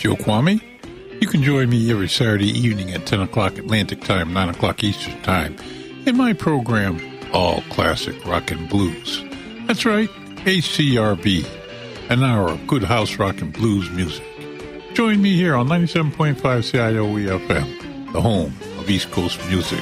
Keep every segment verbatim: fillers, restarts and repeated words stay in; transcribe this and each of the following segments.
Joe Kwame. You can join me every Saturday evening at ten o'clock Atlantic Time, nine o'clock Eastern Time, in my program, All Classic Rock and Blues. That's right, H C R B, an hour of good house rock and blues music. Join me here on ninety-seven point five C I O E F M, the home of East Coast music.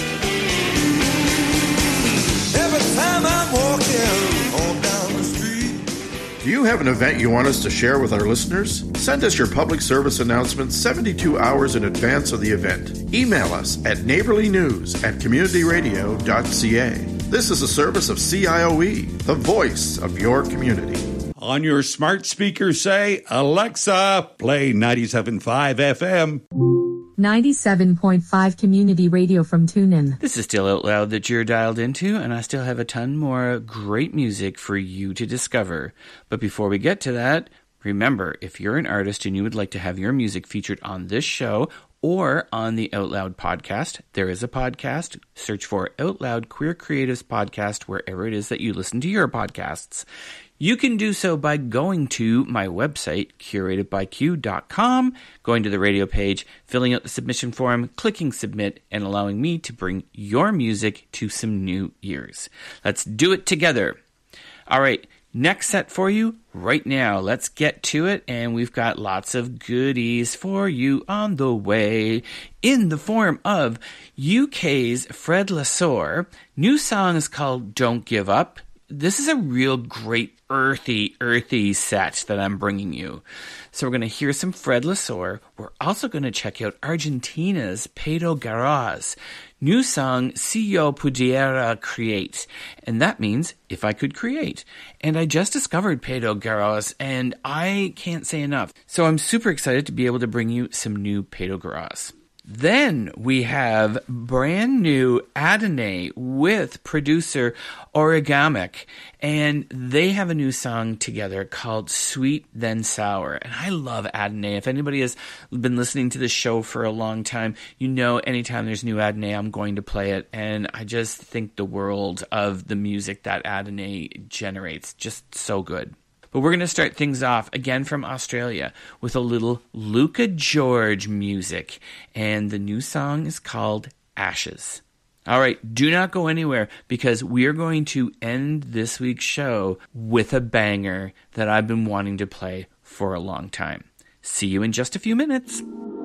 Every time I'm walking on down the street. Do you have an event you want us to share with our listeners? Send us your public service announcement seventy-two hours in advance of the event. Email us at neighborlynews at community radio dot c a. This is a service of C I O E, the voice of your community. On your smart speaker, say, Alexa, play ninety-seven point five F M. ninety-seven point five Community Radio from TuneIn. This is still Out Loud that you're dialed into, and I still have a ton more great music for you to discover. But before we get to that, remember, if you're an artist and you would like to have your music featured on this show or on the Out Loud podcast, there is a podcast. Search for Out Loud Queer Creatives Podcast wherever it is that you listen to your podcasts. You can do so by going to my website, curated by q dot com, going to the radio page, filling out the submission form, clicking submit, and allowing me to bring your music to some new ears. Let's do it together. All right, next set for you right now. Let's get to it, and we've got lots of goodies for you on the way in the form of U K's Fred Lesor. New song is called Don't Give Up. This is a real great earthy, earthy set that I'm bringing you. So we're going to hear some Fred Lesor. We're also going to check out Argentina's Pedro Garraz. New song, Si Yo Pudiera Create. And that means if I could create. And I just discovered Pedro Garraz, and I can't say enough. So I'm super excited to be able to bring you some new Pedro Garraz. Then we have brand new Adonai with producer Origamic, and they have a new song together called Sweet Then Sour. And I love Adonai. If anybody has been listening to this show for a long time, you know anytime there's new Adonai, I'm going to play it. And I just think the world of the music that Adonai generates, just so good. But we're going to start things off again from Australia with a little Luca George music. And the new song is called Ashes. All right, do not go anywhere because we are going to end this week's show with a banger that I've been wanting to play for a long time. See you in just a few minutes.